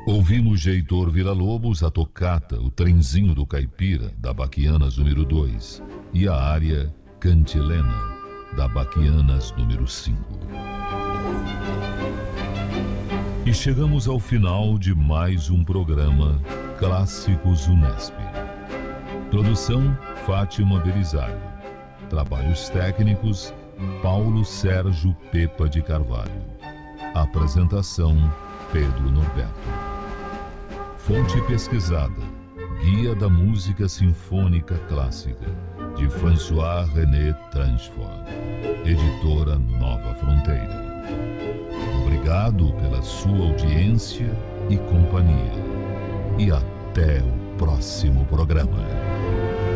Ouvimos de Heitor Villa-Lobos a tocata O Trenzinho do Caipira, da Baquianas número 2, e a área Cantilena, da Baquianas número 5. E chegamos ao final de mais um programa Clássicos Unesp. Produção Fátima Belisário. Trabalhos técnicos Paulo Sérgio Pepa de Carvalho. Apresentação Pedro Norberto. Fonte pesquisada: Guia da Música Sinfônica Clássica, de François René Transfort, editora Nova Fronteira. Obrigado pela sua audiência e companhia. E até o próximo programa.